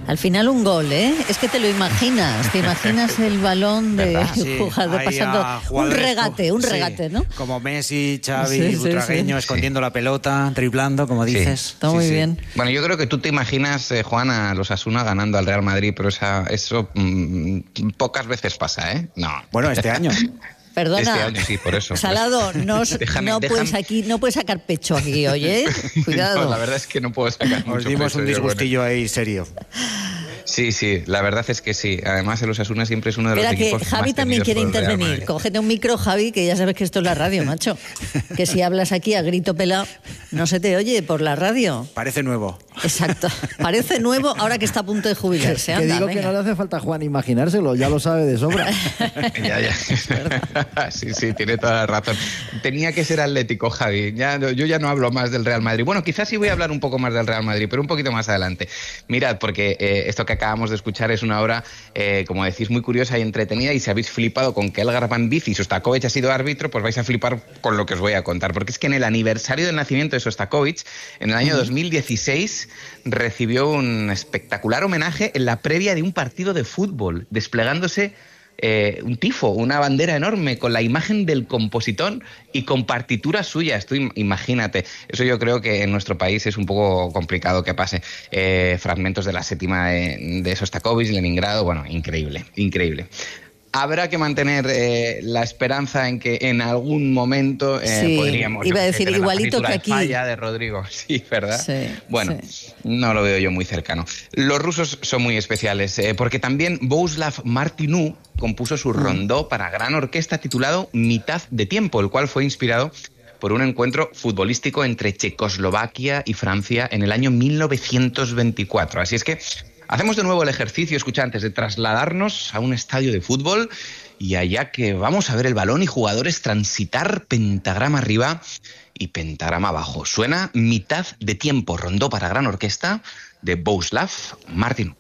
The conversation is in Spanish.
Al final un gol, ¿eh? Es que te lo imaginas. Te imaginas el balón de jugador pasando un regate, ¿no? Como Messi, Xavi, Butragueño, escondiendo la pelota, driblando, como dices. Está muy bien. Bueno, yo creo que tú te imaginas, Juan, a los Osasuna ganando al Real Madrid, pero eso pocas veces pasa, ¿eh? No. Bueno, este año. Perdona, este año sí, por eso. Salado, no puedes sacar pecho aquí, oye, cuidado. No, la verdad es que no puedo sacar mucho Os dimos pecho, un disgustillo ahí serio. Sí, la verdad es que sí. Además, el Osasuna siempre es uno de los equipos que Javi más también quiere intervenir. Madrid. Cógete un micro, Javi, que ya sabes que esto es la radio, macho. Que si hablas aquí a grito pelado, no se te oye por la radio. Parece nuevo. Exacto. Parece nuevo ahora que está a punto de jubilarse. Que digo que no le hace falta a Juan imaginárselo, ya lo sabe de sobra. Ya. Sí, tiene toda la razón. Tenía que ser Atlético, Javi. Yo ya no hablo más del Real Madrid. Bueno, quizás sí voy a hablar un poco más del Real Madrid, pero un poquito más adelante. Mirad, porque esto que acabamos de escuchar es una obra, como decís, muy curiosa y entretenida, y si habéis flipado con que Elgar Van Viz y Šostakovič ha sido árbitro, pues vais a flipar con lo que os voy a contar, porque es que en el aniversario del nacimiento de Šostakovič, en el año 2016, recibió un espectacular homenaje en la previa de un partido de fútbol, desplegándose un tifo, una bandera enorme con la imagen del compositor y con partituras suyas. Tú imagínate, eso yo creo que en nuestro país es un poco complicado que pase. Fragmentos de la séptima de Šostakovič, Leningrado, bueno, increíble. Habrá que mantener la esperanza en que en algún momento podríamos... Iba a decir igualito que aquí. Falla de Rodrigo, sí, ¿verdad? Sí, bueno, no lo veo yo muy cercano. Los rusos son muy especiales, porque también Bohuslav Martinu compuso su rondó para gran orquesta titulado Mitad de tiempo, el cual fue inspirado por un encuentro futbolístico entre Checoslovaquia y Francia en el año 1924. Así es que hacemos de nuevo el ejercicio, escucha, antes de trasladarnos a un estadio de fútbol, y allá que vamos a ver el balón y jugadores transitar pentagrama arriba y pentagrama abajo. Suena Mitad de tiempo, rondó para gran orquesta de Bohuslav Martinu.